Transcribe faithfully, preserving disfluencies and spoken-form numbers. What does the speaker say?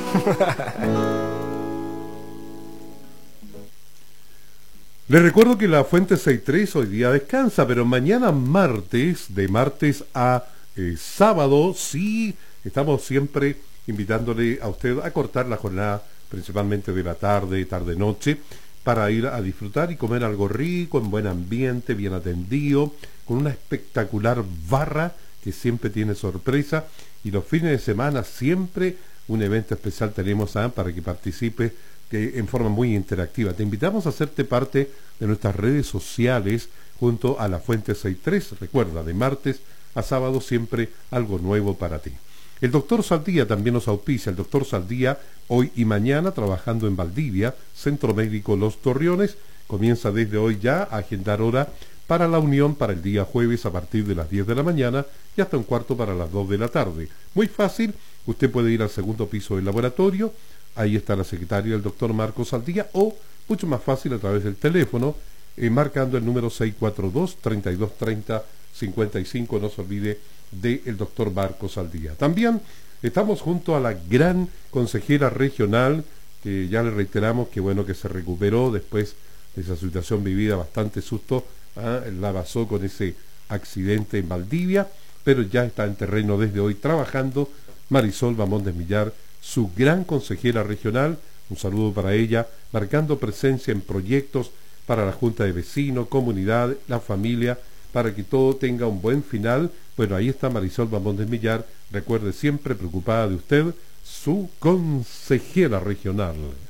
Les recuerdo que la Fuente sesenta y tres hoy día descansa, pero mañana martes, de martes a eh, sábado, sí, estamos siempre invitándole a usted a cortar la jornada, principalmente de la tarde, tarde-noche, para ir a disfrutar y comer algo rico, en buen ambiente, bien atendido, con una espectacular barra que siempre tiene sorpresa, y los fines de semana siempre un evento especial tenemos ¿ah? para que participe que en forma muy interactiva. Te invitamos a hacerte parte de nuestras redes sociales junto a la Fuente sesenta y tres. Recuerda, de martes a sábado siempre algo nuevo para ti. El doctor Saldía también nos auspicia. El doctor Saldía hoy y mañana trabajando en Valdivia, Centro Médico Los Torriones. Comienza desde hoy ya a agendar hora para la unión para el día jueves a partir de las diez de la mañana y hasta un cuarto para las dos de la tarde. Muy fácil, usted puede ir al segundo piso del laboratorio. Ahí está la secretaria del doctor Marcos Saldía, o mucho más fácil a través del teléfono, eh, marcando el número seis cuatro dos, treinta y dos treinta, cincuenta y cinco. No se olvide del doctor Marcos Saldía. También estamos junto a la gran consejera regional, que ya le reiteramos que bueno que se recuperó después de esa situación vivida, bastante susto, ¿eh? la pasó con ese accidente en Valdivia, pero ya está en terreno desde hoy trabajando. Marisol Bamón de Millar, su gran consejera regional, un saludo para ella, marcando presencia en proyectos para la Junta de Vecinos, comunidad, la familia, para que todo tenga un buen final. Bueno, ahí está Marisol Bamón de Millar, recuerde siempre preocupada de usted, su consejera regional.